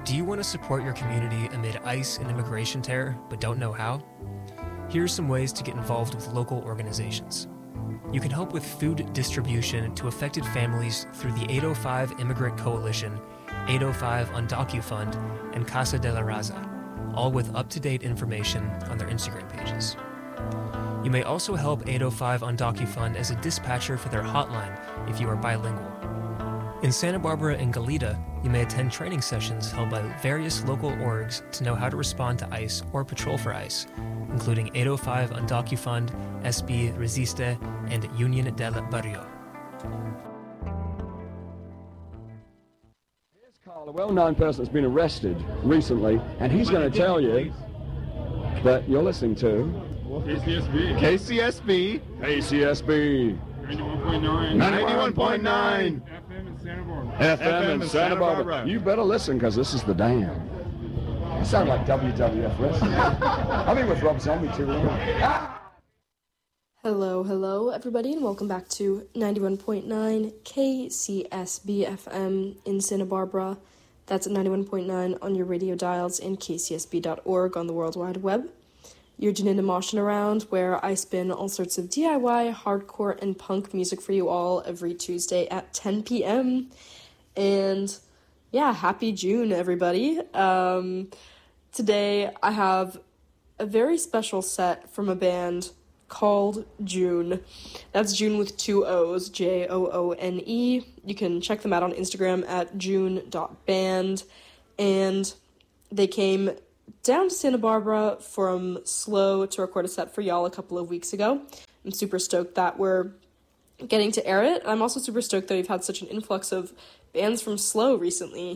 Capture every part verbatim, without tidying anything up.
Do you want to support your community amid ICE and immigration terror, but don't know how? Here are some ways to get involved with local organizations. You can help with food distribution to affected families through the eight oh five Immigrant Coalition, eight oh five UndocuFund, and Casa de la Raza, all with up-to-date information on their Instagram pages. You may also help eight oh five UndocuFund as a dispatcher for their hotline if you are bilingual. In Santa Barbara and Goleta, you may attend training sessions held by various local orgs to know how to respond to ICE or patrol for ICE, including eight oh five UndocuFund, S B Resiste, and Union del Barrio. Here's Carl, a well-known person that's been arrested recently, and he's going to tell you that you're listening to K C S B. K C S B. K C S B. ninety-one point nine. ninety-one point nine. F M in Santa Barbara. F M in Santa Barbara. You better listen, because this is the Dam. You sound like W W F wrestling. I've been with Rob Zombie too long. Ah! Hello, hello, everybody, and welcome back to ninety-one point nine K C S B F M in Santa Barbara. That's at ninety-one point nine on your radio dials and k c s b dot org on the World Wide Web. You're Janina Moshin around, where I spin all sorts of D I Y, hardcore, and punk music for you all every Tuesday at ten p.m. And yeah, happy June, everybody. Um, today I have a very special set from a band called Joone. That's Joone with two O's, J O O N E. You can check them out on Instagram at joone dot band. And they came down to Santa Barbara from Slow to record a set for y'all a couple of weeks ago. I'm super stoked that we're getting to air it. I'm also super stoked that we've had such an influx of bands from Slow recently.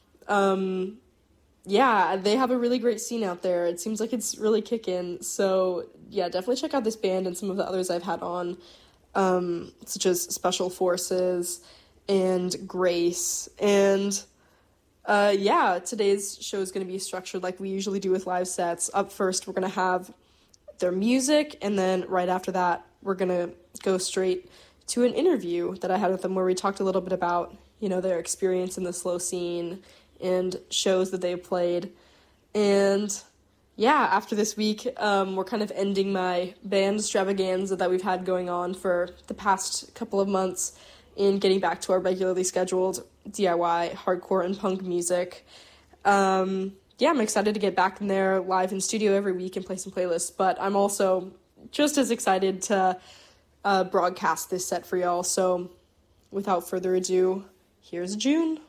Um, yeah, they have a really great scene out there. It seems like it's really kicking. So yeah, definitely check out this band and some of the others I've had on, um, such as Special Forces and Grace. And Uh, yeah, today's show is going to be structured like we usually do with live sets. Up first, we're going to have their music, and then right after that, we're going to go straight to an interview that I had with them where we talked a little bit about, you know, their experience in the Slow scene and shows that they've played. And yeah, after this week, um, we're kind of ending my band extravaganza that we've had going on for the past couple of months and getting back to our regularly scheduled D I Y, hardcore, and punk music. Um, yeah, I'm excited to get back in there live in studio every week and play some playlists, but I'm also just as excited to uh, broadcast this set for y'all. So without further ado, here's Joone.